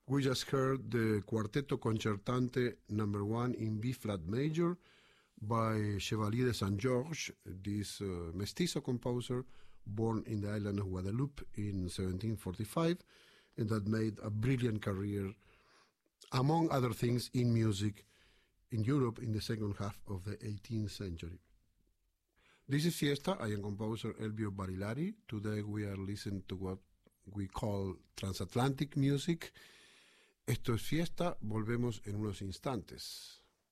We just heard the Quarteto Concertante number 1 in B-flat major by Chevalier de Saint-Georges, this mestizo composer born in the island of Guadeloupe in 1745, and that made a brilliant career, among other things, in music in Europe in the second half of the 18th century. This is Fiesta. I am composer Elvio Barilari. Today we are listening to what we call transatlantic music. Esto es Fiesta. Volvemos en unos instantes.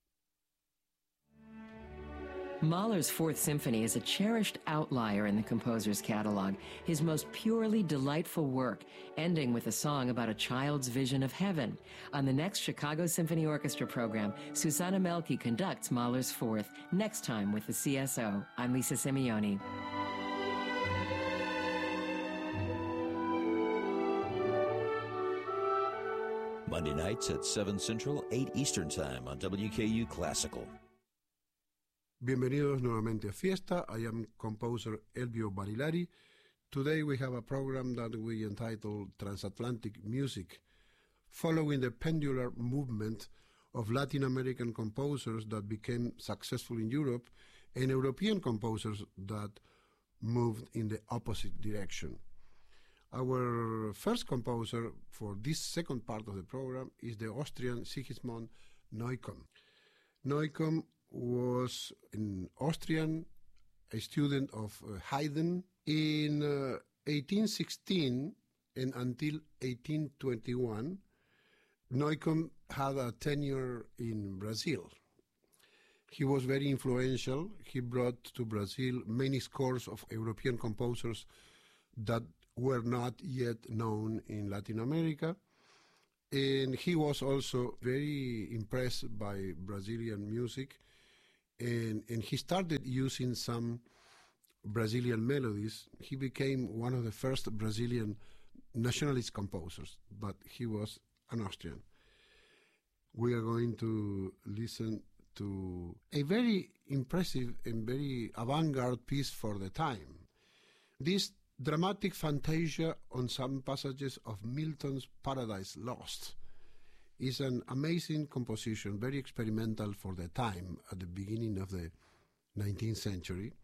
Mahler's Fourth Symphony is a cherished outlier in the composer's catalog, his most purely delightful work, ending with a song about a child's vision of heaven. On the next Chicago Symphony Orchestra program, Susanna Melky conducts Mahler's Fourth, next time with the CSO. I'm Lisa Simeoni. Monday nights at 7 Central, 8 Eastern Time on WKU Classical. Bienvenidos nuevamente a Fiesta. I am composer Elvio Barilari. Today we have a program that we entitled Transatlantic Music, following the pendular movement of Latin American composers that became successful in Europe and European composers that moved in the opposite direction. Our first composer for this second part of the program is the Austrian Sigismund Neukomm. Neukomm was an Austrian, a student of Haydn. In 1816 and until 1821, Neukomm had a tenure in Brazil. He was very influential. He brought to Brazil many scores of European composers that were not yet known in Latin America. And he was also very impressed by Brazilian music. And he started using some Brazilian melodies. He became one of the first Brazilian nationalist composers, but he was an Austrian. We are going to listen to a very impressive and very avant-garde piece for the time. This dramatic fantasia on some passages of Milton's Paradise Lost is an amazing composition, very experimental for the time at the beginning of the 19th century.